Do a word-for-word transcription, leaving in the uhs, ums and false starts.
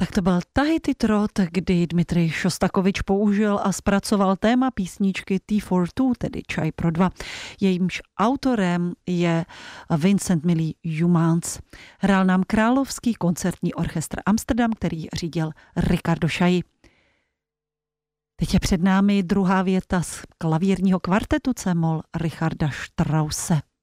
Tak to byl Tahiti Trot, kdy Dmitrij Šostakovič použil a zpracoval téma písničky Tea for Two, tedy čaj pro dva. Jejímž autorem je Vincent Millie Youmans. Hrál nám Královský koncertní orchestr Amsterdam, který řídil Ricardo Chailly. Teď je před námi druhá věta z klavírního kvartetu C-moll Richarda Strausse.